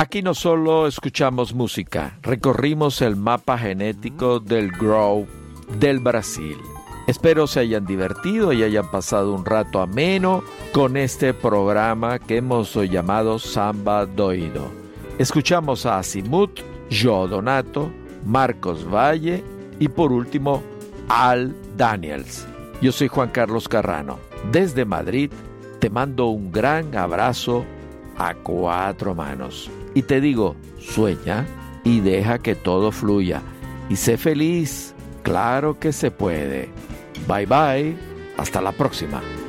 Aquí no solo escuchamos música, recorrimos el mapa genético del groove del Brasil. Espero se hayan divertido y hayan pasado un rato ameno con este programa que hemos hoy llamado Samba Doido. Escuchamos a Azimuth, Joe Donato, Marcos Valle y por último Al Daniels. Yo soy Juan Carlos Carrano. Desde Madrid te mando un gran abrazo a 4 manos. Y te digo, sueña y deja que todo fluya. Y sé feliz, claro que se puede. Bye bye, hasta la próxima.